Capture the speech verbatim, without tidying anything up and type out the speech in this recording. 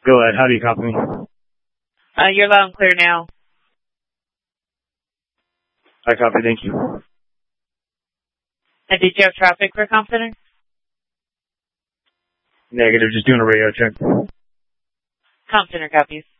Go ahead. How do you copy me? Uh, you're loud and clear now. I copy. Thank you. And did you have traffic for Com Center? Negative. Just doing a radio check. Com Center copies.